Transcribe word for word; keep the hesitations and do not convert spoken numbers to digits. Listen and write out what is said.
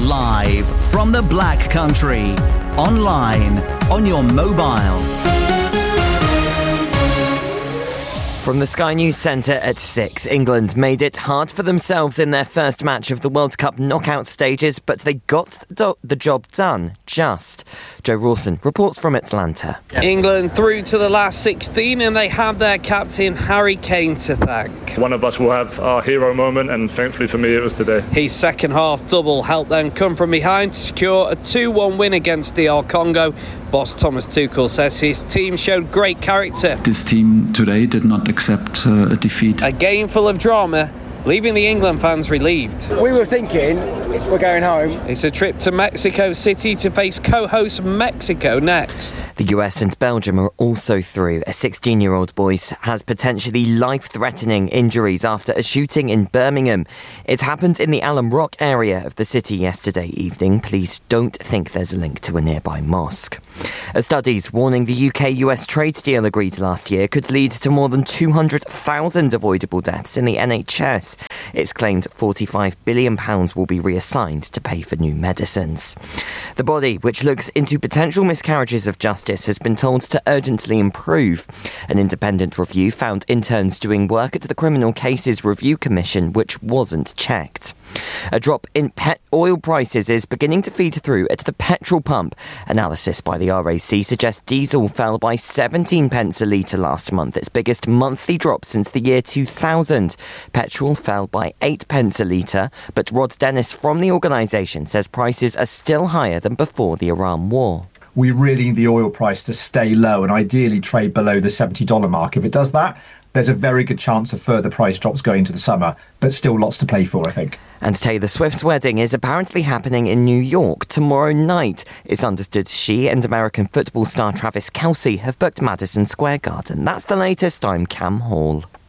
Live from the Black Country. Online, on your mobile. From the Sky News Centre at six, England made it hard for themselves in their first match of the World Cup knockout stages, but they got the, do- the job done, just. Joe Rawson reports from Atlanta. England through to the last sixteen, and they have their captain Harry Kane to thank. One of us will have our hero moment, and thankfully for me it was today. His second half double helped them come from behind to secure a two one win against D R Congo. Boss Thomas Tuchel says his team showed great character. This team today did not accept uh, a defeat. A game full of drama, leaving the England fans relieved. We were thinking we're going home. It's a trip to Mexico City to face co-host Mexico next. The U S and Belgium are also through. A sixteen-year-old boy has potentially life-threatening injuries after a shooting in Birmingham. It happened in the Alum Rock area of the city yesterday evening. Please don't think there's a link to a nearby mosque. A study's warning the U K U S trade deal agreed last year could lead to more than two hundred thousand avoidable deaths in the N H S. It's claimed forty-five billion pounds will be reassigned to pay for new medicines. The body, which looks into potential miscarriages of justice, has been told to urgently improve. An independent review found interns doing work at the Criminal Cases Review Commission, which wasn't checked. A drop in pet oil prices is beginning to feed through at the petrol pump. Analysis by the R A C suggests diesel fell by seventeen pence a litre last month, its biggest monthly drop since the year two thousand. Petrol fell by eight pence a litre, but Rod Dennis from the organisation says prices are still higher than before the Iran war. We really need the oil price to stay low and ideally trade below the seventy dollars mark. If it does that, there's a very good chance of further price drops going into the summer, but still lots to play for, I think. And Taylor Swift's wedding is apparently happening in New York tomorrow night. It's understood she and American football star Travis Kelce have booked Madison Square Garden. That's the latest. I'm Cam Hall.